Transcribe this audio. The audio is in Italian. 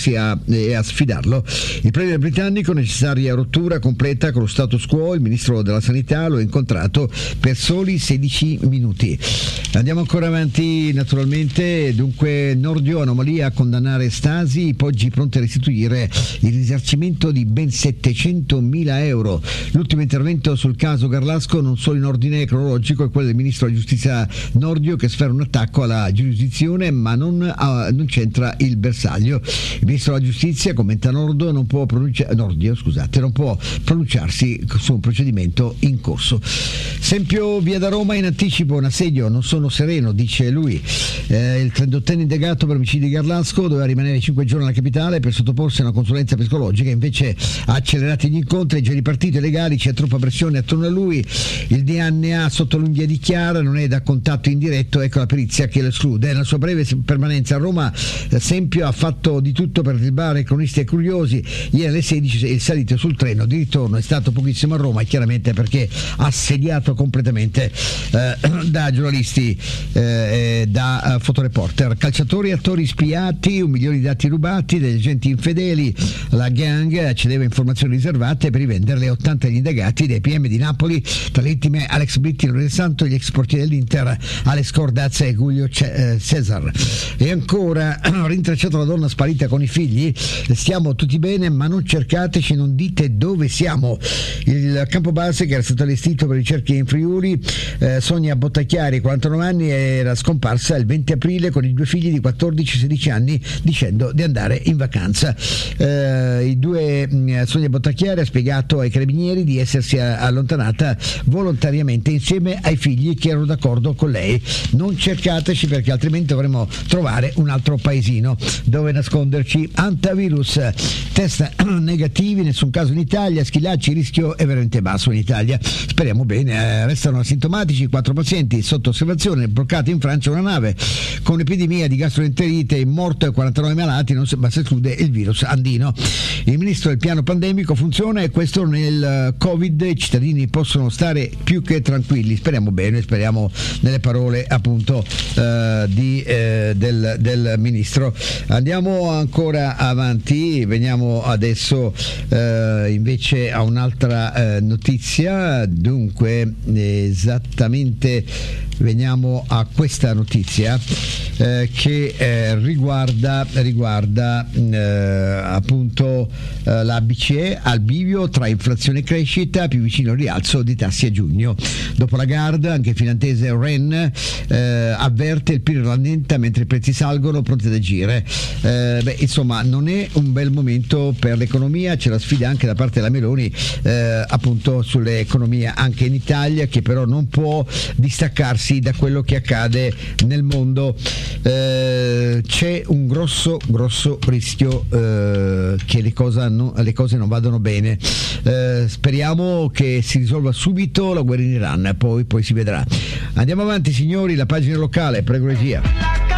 opporsi e a sfidarlo. Il premier britannico, necessaria rottura completa con lo status quo, il ministro della sanità lo ha incontrato per soli 16 minuti. Andiamo ancora avanti, naturalmente. Dunque, Nordio, anomalia a condannare Stasi, i Poggi pronti a restituire il risarcimento di ben 700.000 euro. L'ultimo intervento sul caso Garlasco, non solo in ordine cronologico, è quello del ministro della giustizia Nordio, che sfera un attacco alla giurisdizione ma non c'entra il bersaglio. Il ministro della giustizia, commenta Nordio, non può pronunciarsi su un procedimento in corso. Esempio, via da Roma in anticipo, un assedio, non sono sereno, dice lui. Il 38enne indagato per omicidio di Garlasco doveva rimanere 5 giorni alla capitale per sottoporsi a una consulenza psicologica, invece ha accelerato gli incontri, è già ripartito ai legali, c'è troppa pressione attorno a lui, il DNA sotto l'unghia dichiara, non è da contatto indiretto, ecco la perizia che lo esclude. Nella sua breve permanenza a Roma, Sempio ha fatto di tutto per ribare cronisti e curiosi. Ieri alle 16 è salito sul treno di ritorno, è stato pochissimo a Roma, chiaramente perché assediato completamente da giornalisti, da fotoreporter. Calciatori e attori spiati, 1 milione di dati rubati, degli agenti infedeli, la gang cedeva informazioni riservate per rivenderle a 80 gli indagati dei PM di Napoli, tra le vittime Alex Britti, Lorenzo Santo, gli ex portieri dell'Inter Alex Cordazza e Giulio Cesar. E ancora, rintracciato la donna sparita con i figli, stiamo tutti bene ma non cercateci, non dite dove siamo. Il campo base, che era stato allestito per ricerche in Friuli, Sonia Bottacchiari, 49 anni, era scomparsa il 20 aprile con i 2 figli di 14 e 16 anni dicendo di andare in vacanza. Sonia Bottacchiari ha spiegato ai carabinieri di essersi allontanata volontariamente insieme ai figli che erano d'accordo con lei. Non cercateci perché altrimenti dovremmo trovare un altro paesino dove nasconderci. Antivirus, test negativi, nessun caso in Italia, Schillaci, il rischio è veramente basso in Italia, speriamo bene. Restano asintomatici 4 pazienti sotto osservazione, bloccata in Francia una nave con epidemia di gastroenterite, in morto e 49 malati, ma si esclude il virus andino. Il ministro del piano pandemico funziona e questo nel Covid, i cittadini possono stare più che tranquilli, speriamo bene, speriamo nelle parole appunto del ministro. Andiamo ancora avanti, veniamo adesso invece a un'altra notizia. Dunque, esattamente veniamo a questa notizia che riguarda appunto la BCE al bivio tra inflazione e crescita, più vicino al rialzo di tassi a giugno. Dopo la Lagarde, anche il finlandese Ren avverte il PIL rallenta mentre i prezzi salgono, pronti ad agire. Insomma, non è un bel momento per l'economia, c'è la sfida anche da parte della Meloni appunto sull'economia anche in Italia, che però non può distaccarsi da quello che accade nel mondo. C'è un grosso rischio che le cose non vadano bene. Speriamo che si risolva subito la guerra in Iran, poi si vedrà. Andiamo avanti, signori, la pagina locale, prego regia.